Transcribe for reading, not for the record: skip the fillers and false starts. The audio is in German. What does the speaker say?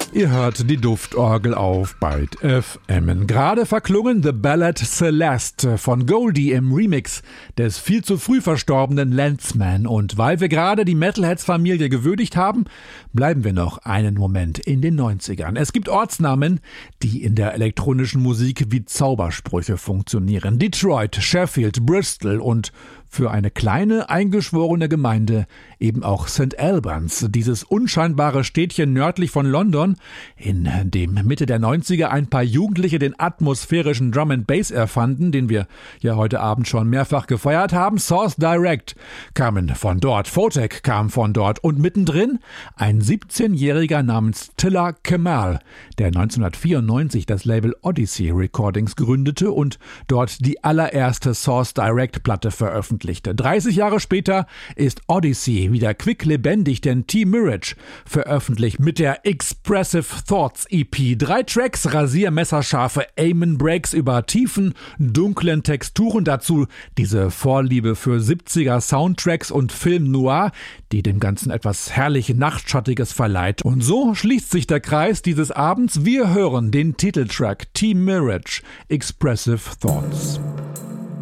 Ihr hört die Duftorgel auf Byte FM. Gerade verklungen The Ballad Celeste von Goldie im Remix des viel zu früh verstorbenen Landsman. Und weil wir gerade die Metalheads-Familie gewürdigt haben, bleiben wir noch einen Moment in den 90ern. Es gibt Ortsnamen, die in der elektronischen Musik wie Zaubersprüche funktionieren. Detroit, Sheffield, Bristol und für eine kleine, eingeschworene Gemeinde eben auch St. Albans, dieses unscheinbare Städtchen nördlich von London, in dem Mitte der 90er ein paar Jugendliche den atmosphärischen Drum and Bass erfanden, den wir ja heute Abend schon mehrfach gefeiert haben. Source Direct kamen von dort, Photek kam von dort und mittendrin ein 17-Jähriger namens Tilla Kemal, der 1994 das Label Odyssey Recordings gründete und dort die allererste Source Direct Platte veröffentlichte. 30 Jahre später ist Odyssey wieder quicklebendig, denn T-Mirage veröffentlicht mit der Expressive Thoughts EP 3 Tracks, rasiermesserscharfe Amen Breaks über tiefen, dunklen Texturen, dazu diese Vorliebe für 70er Soundtracks und Film Noir, die dem Ganzen etwas herrlich Nachtschattiges verleiht. Und so schließt sich der Kreis dieses Abends. Wir hören den Titeltrack T-Mirage Expressive Thoughts.